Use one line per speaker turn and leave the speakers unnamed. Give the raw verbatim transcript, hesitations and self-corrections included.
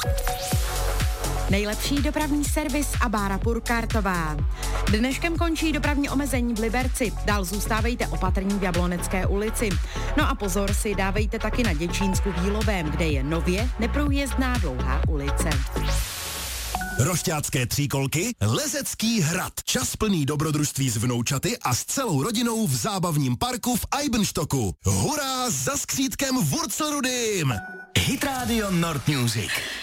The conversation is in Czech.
Nejlepší dopravní servis a Bára Purkartová. Dneškem končí dopravní omezení v Liberci. Dál zůstávejte opatrní v Jablonecké ulici. No a pozor si dávejte taky na Děčínsku v Jílovém, kde je nově neprůjezdná dlouhá ulice.
Rošťácké tříkolky, Lezecký hrad. Čas plný dobrodružství s vnoučaty a s celou rodinou v zábavním parku v Eibenstocku. Hurá za skřítkem Wurzelrudym!
Hit Radio Nord Music.